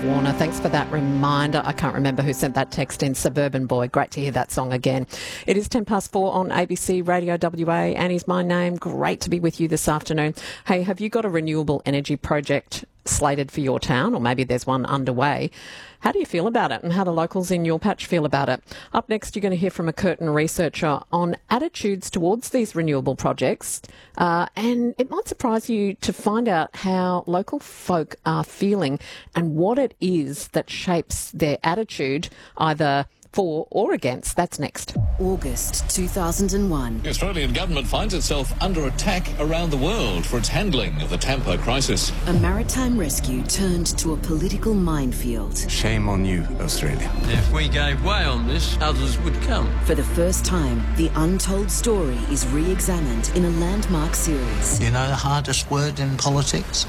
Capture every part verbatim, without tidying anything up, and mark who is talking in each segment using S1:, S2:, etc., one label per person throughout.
S1: Dave Warner. Thanks for that reminder. I can't remember who sent that text in. Suburban Boy. Great to hear that song again. It is ten past four on A B C Radio W A. Annie's my name. Great to be with you this afternoon. Hey, have you got a renewable energy project slated for your town, or maybe there's one underway? How do you feel about it, and how do locals in your patch feel about it? Up next, you're going to hear from a Curtin researcher on attitudes towards these renewable projects, uh, and it might surprise you to find out how local folk are feeling and what it is that shapes their attitude, either for or against. That's next.
S2: August two thousand one.
S3: The Australian government finds itself under attack around the world for its handling of the Tampa crisis.
S2: A maritime rescue turned to a political minefield.
S4: Shame on you, Australia.
S5: If we gave way on this, others would come.
S2: For the first time, the untold story is re-examined in a landmark series.
S6: You know the hardest word in politics?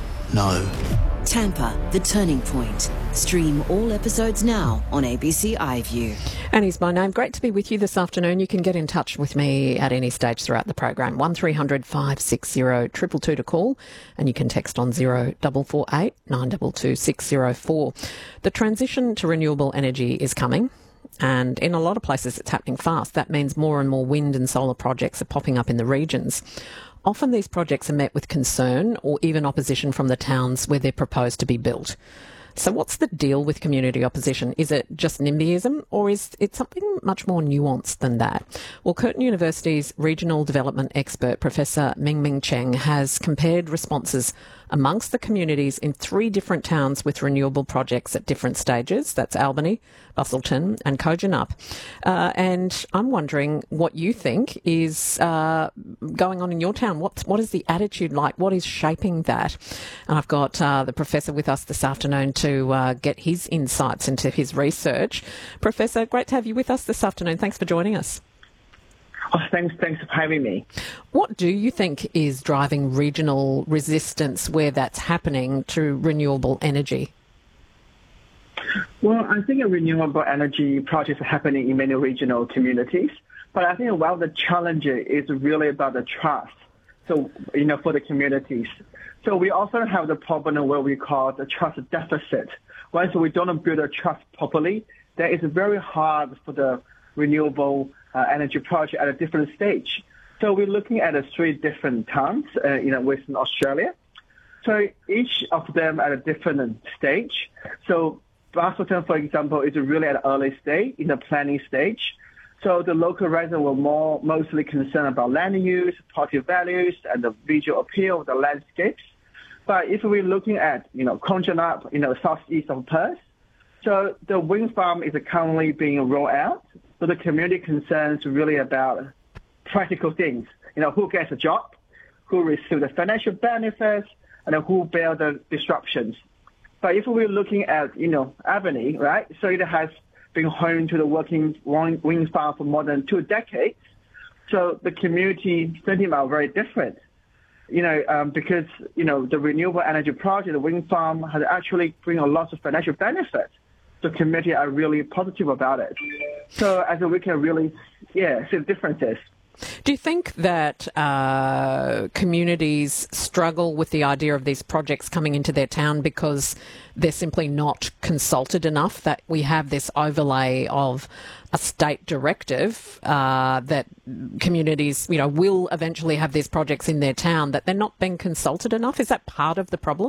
S6: No.
S2: Tampa, The Turning Point. Stream all episodes now on A B C iView.
S1: Annie's my name. Great to be with you this afternoon. You can get in touch with me at any stage throughout the program. one three hundred five six zero two two two to call, and you can text on zero four four eight nine two two six zero four. The transition to renewable energy is coming, and in a lot of places it's happening fast. That means more and more wind and solar projects are popping up in the regions. Often these projects are met with concern or even opposition from the towns where they're proposed to be built. So what's the deal with community opposition? Is it just NIMBYism, or is it something much more nuanced than that? Well, Curtin University's regional development expert, Professor Mingming Cheng, has compared responses amongst the communities in three different towns with renewable projects at different stages. That's Albany, Busselton and Kojonup. Uh, and I'm wondering what you think is uh, going on in your town. What, what is the attitude like? What is shaping that? And I've got uh, the professor with us this afternoon to uh, get his insights into his research. Professor, great to have you with us this afternoon. Thanks for joining us.
S7: Oh, thanks, thanks for having me.
S1: What do you think is driving regional resistance where that's happening to renewable energy?
S7: Well, I think renewable energy projects are happening in many regional communities, but I think one of the challenges is really about the trust. So, you know, for the communities. So we also have the problem where we call the trust deficit. Once we don't build a trust properly, then it's very hard for the renewable uh, energy project at a different stage. So we're looking at uh, three different towns uh, in Western Australia. So each of them at a different stage. So Busselton, for example, is really at an early stage, in the planning stage. So the local residents were more mostly concerned about land use, property values, and the visual appeal of the landscapes. But if we're looking at, you know, Kojonup, you know, southeast of Perth, so the wind farm is currently being rolled out. So the community concerns really about practical things. You know, who gets a job, who receives the financial benefits, and who bear the disruptions. But if we're looking at, you know, Albany, right, so it has been home to the working wind farm for more than two decades. So the community sentiment are very different. You know, um, because, you know, the renewable energy project, the wind farm, has actually bring a lot of financial benefits. The community are really positive about it. So as we can really, yeah, see the differences.
S1: Do you think that uh, communities struggle with the idea of these projects coming into their town because they're simply not consulted enough, that we have this overlay of a state directive uh, that communities, you know, will eventually have these projects in their town, that they're not being consulted enough? Is that part of the problem?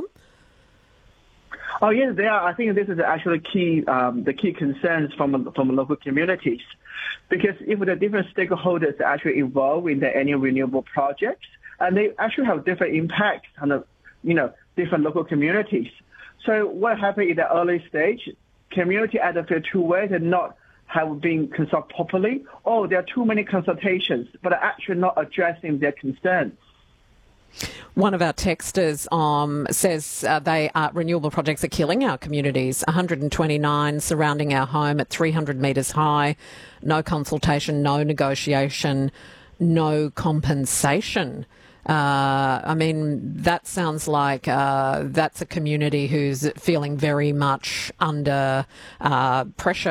S7: Oh, yes, they are. I think this is actually key, um, the key concerns from from local communities. Because if the different stakeholders actually involved in the any renewable projects, and they actually have different impacts on the, you know, different local communities. So what happened in the early stage, community either feel two ways and not have been consulted properly, or there are too many consultations, but are actually not addressing their concerns.
S1: One of our texters um, says uh, they are, renewable projects are killing our communities. one hundred twenty-nine surrounding our home at three hundred metres high. No consultation, no negotiation, no compensation. Uh, I mean, that sounds like uh, that's a community who's feeling very much under uh, pressure